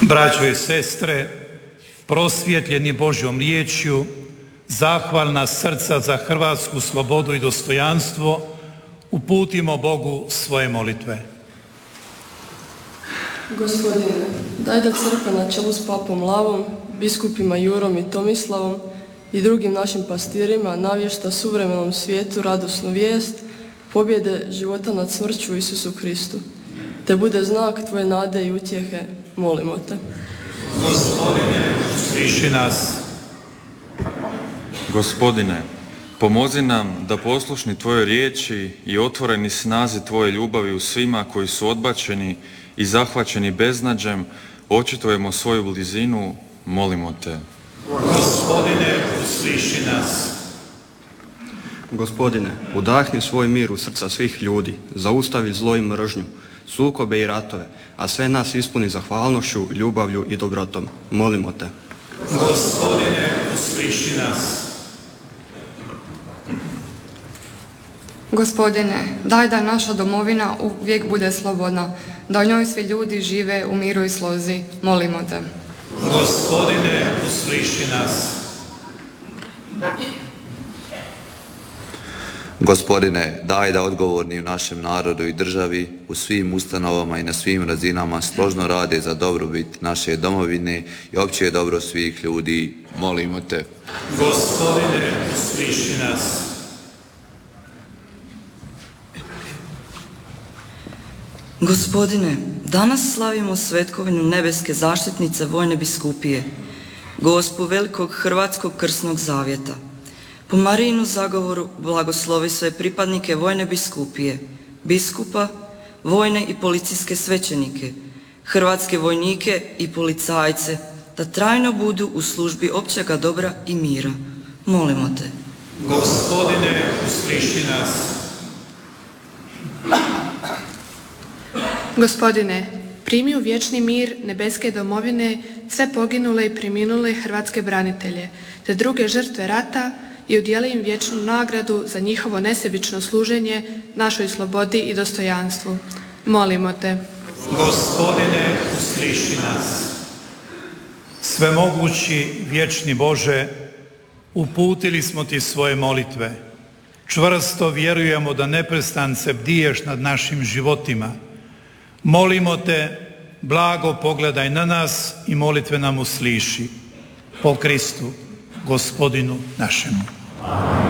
Braćo i sestre, prosvjetljeni Božjom riječju, zahvalna srca za hrvatsku slobodu i dostojanstvo, uputimo Bogu svoje molitve. Gospodine, daj da crkva na čelu s papom Lavom, biskupima Jurom i Tomislavom i drugim našim pastirima navješta suvremenom svijetu radosnu vijest pobjede života nad smrću u Isusu Kristu, te bude znak Tvoje nade i utjehe, molimo Te. Gospodine, usliši nas. Gospodine, pomozi nam da poslušni Tvojoj riječi i otvoreni snazi Tvoje ljubavi u svima koji su odbačeni i zahvaćeni beznađem, očitujemo svoju blizinu, molimo Te. Gospodine, usliši nas. Gospodine, udahni svoj mir u srca svih ljudi, zaustavi zlo i mržnju, sukobe i ratove, a sve nas ispuni zahvalnošću, ljubavlju i dobrotom. Molimo Te. Gospodine, usliši nas. Gospodine, daj da naša domovina uvijek bude slobodna, da u njoj svi ljudi žive u miru i slozi. Molimo Te. Gospodine, usliši nas. Gospodine, daj da odgovorni u našem narodu i državi, u svim ustanovama i na svim razinama složno rade za dobrobit naše domovine i opće dobro svih ljudi. Molimo Te. Gospodine, usliši nas. Gospodine, danas slavimo svetkovinu nebeske zaštitnice Vojne biskupije, Gospu velikog Hrvatskog krsnog zavjeta. Po Marijinu zagovoru blagoslovi sve pripadnike Vojne biskupije, biskupa, vojne i policijske svećenike, hrvatske vojnike i policajce, da trajno budu u službi općega dobra i mira. Molimo Te. Gospodine, usliši nas. Gospodine, primi u vječni mir nebeske domovine sve poginule i preminule hrvatske branitelje, te druge žrtve rata i udijeli im vječnu nagradu za njihovo nesebično služenje našoj slobodi i dostojanstvu. Molimo Te. Gospodine, usliši nas. Svemogući vječni Bože, uputili smo Ti svoje molitve. Čvrsto vjerujemo da neprestance bdiješ nad našim životima. Molimo Te, blago pogledaj na nas i molitve nam usliši. Po Kristu, Gospodinu našemu.